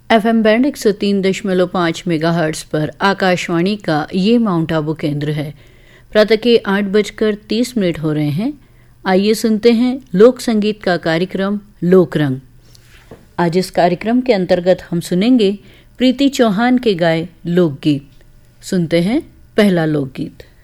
FM band 103.5 megahertz पर आकाशवाणी का ये माउंट आबू केंद्र है। प्रातः के 8:30 हो रहे हैं। आइए सुनते हैं लोक संगीत का कार्यक्रम लोकरंग। आज इस कार्यक्रम के अंतर्गत हम सुनेंगे प्रीति चौहान के गाए लोकगीत। सुनते हैं पहला लोकगीत।